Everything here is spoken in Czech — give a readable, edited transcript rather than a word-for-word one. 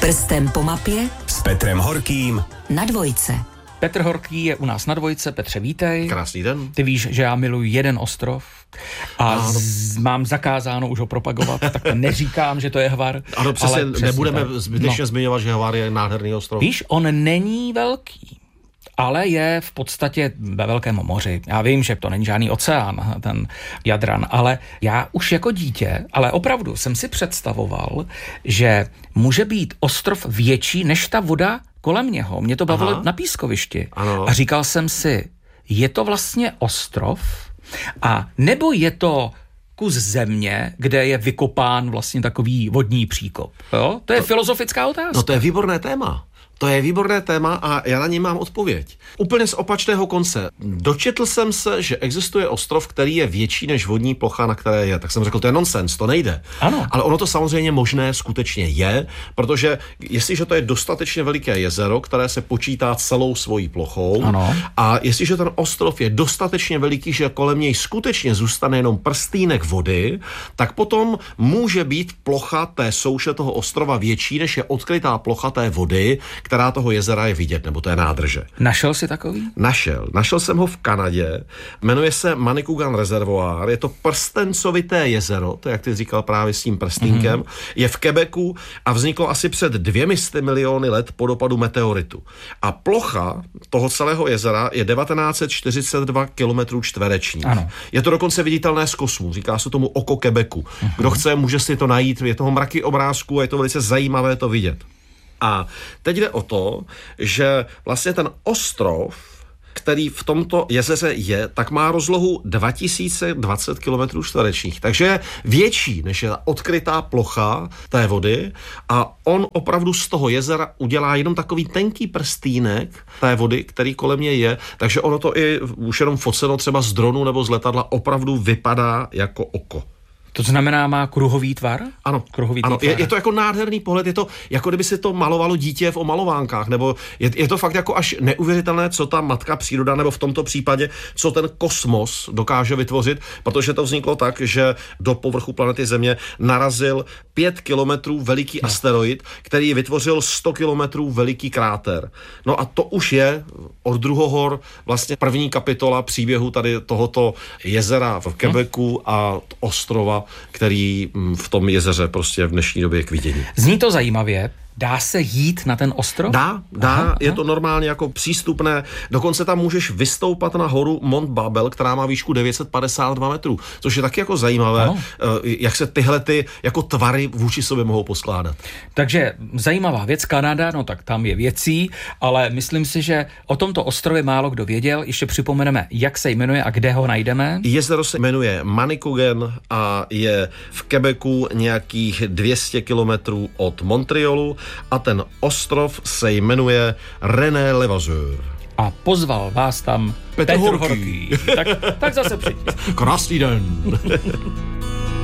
Prstem po mapě s Petrem Horkým na Dvojce. Petr Horký je u nás na Dvojce. Petře, vítej. Krásný den. Ty víš, že já miluji jeden ostrov a mám zakázáno už ho propagovat, tak neříkám, že to je Hvar. Ano, přesně, nebudeme zbytečně zmiňovat, že Hvar je nádherný ostrov. Víš, on není velký, ale je v podstatě ve velkém moři. Já vím, že to není žádný oceán, ten Jadran, ale já už jako dítě, ale opravdu jsem si představoval, že může být ostrov větší než ta voda kolem něho. Mě to bavilo na pískovišti. Ano. A říkal jsem si, je to vlastně ostrov? A nebo je to kus země, kde je vykopán vlastně takový vodní příkop? Jo? To je filozofická otázka. No to je výborné téma. To je výborné téma a já na něj mám odpověď. Úplně z opačného konce. Dočetl jsem se, že existuje ostrov, který je větší než vodní plocha, na které je. Tak jsem řekl, to je nonsens, to nejde. Ano. Ale ono to samozřejmě možné skutečně je, protože jestliže to je dostatečně veliké jezero, které se počítá celou svojí plochou, ano. A jestliže ten ostrov je dostatečně veliký, že kolem něj skutečně zůstane jenom prstýnek vody, tak potom může být plocha té souše toho ostrova větší, než je odkrytá plocha té vody, která toho jezera je vidět, nebo to je nádrže. Našel jsi takový? Našel jsem ho v Kanadě, jmenuje se Manicouagan Reservoir, je to prstencovité jezero, to jak ty říkal právě s tím prstínkem, je v Quebecu a vzniklo asi před 200 miliony let po dopadu meteoritu. A plocha toho celého jezera je 1942 km čtverečních. Ano. Je to dokonce viditelné z kosmu, říká se tomu oko Quebecu. Kdo chce, může si to najít, je toho mraky obrázků a je to velice zajímavé to vidět. A teď jde o to, že vlastně ten ostrov, který v tomto jezeře je, tak má rozlohu 2020 km čtverečních. Takže je větší, než je ta odkrytá plocha té vody a on opravdu z toho jezera udělá jenom takový tenký prstýnek té vody, který kolem něj je, takže ono to i už jenom foceno třeba z dronu nebo z letadla opravdu vypadá jako oko. To znamená, má kruhový tvar? Ano, kruhový ano. Tvar. Je to jako nádherný pohled, je to jako kdyby si to malovalo dítě v omalovánkách, nebo je to fakt jako až neuvěřitelné, co ta matka příroda, nebo v tomto případě, co ten kosmos dokáže vytvořit, protože to vzniklo tak, že do povrchu planety Země narazil 5 kilometrů veliký asteroid, který vytvořil 100 kilometrů veliký kráter. No a to už je od druhohor vlastně první kapitola příběhu tady tohoto jezera v Quebecu a ostrova, který v tom jezeře prostě v dnešní době je k vidění. Zní to zajímavě. Dá se jít na ten ostrov? Dá, je to normálně jako přístupné. Dokonce tam můžeš vystoupat na horu Mont Babel, která má výšku 952 metrů, což je taky jako zajímavé, jak se tyhle jako tvary vůči sobě mohou poskládat. Takže zajímavá věc, Kanada, no tak tam je věcí, ale myslím si, že o tomto ostrově málo kdo věděl. Ještě připomeneme, jak se jmenuje a kde ho najdeme. Jezero se jmenuje Manicouagan a je v Quebecu nějakých 200 kilometrů od Montrealu. A ten ostrov se jmenuje René Levasseur. A pozval vás tam Petr Horký. Tak zase přijď. Krásný den.